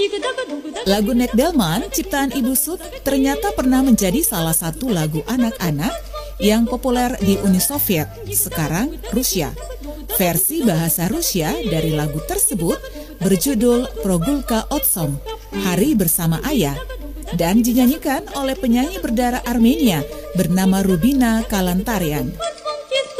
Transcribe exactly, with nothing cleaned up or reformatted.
Lagu Nekdelman, ciptaan Ibu Sud, ternyata pernah menjadi salah satu lagu anak-anak yang populer di Uni Soviet, sekarang Rusia. Versi bahasa Rusia dari lagu tersebut berjudul Progulka Otsom, Hari Bersama Ayah, dan dinyanyikan oleh penyanyi berdarah Armenia bernama Rubina Kalantarian.